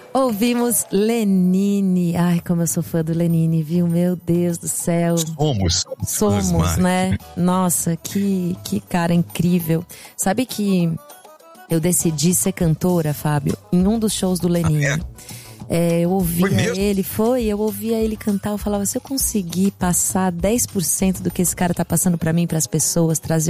Ouvimos Lenine. Ai, como eu sou fã do Lenine, viu? Meu Deus do céu. Somos, né? Nossa, que cara incrível. Sabe que eu decidi ser cantora, Fábio, em um dos shows do Lenine. Eu ouvia ele cantar, eu falava, se eu conseguir passar 10% do que esse cara tá passando pra mim, pras pessoas, trazer